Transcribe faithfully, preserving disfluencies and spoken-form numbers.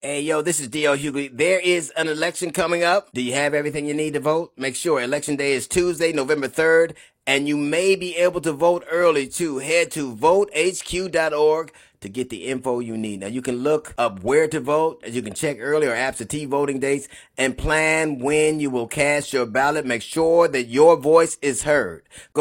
Hey, yo, this is D L Hughley. There is an election coming up. Do you have everything you need to vote? Make sure Election Day is Tuesday, November third, and you may be able to vote early too. Head to vote h q dot org to get the info you need. Now, you can look up where to vote, as you can check early or absentee voting dates, and plan when you will cast your ballot. Make sure that your voice is heard. Go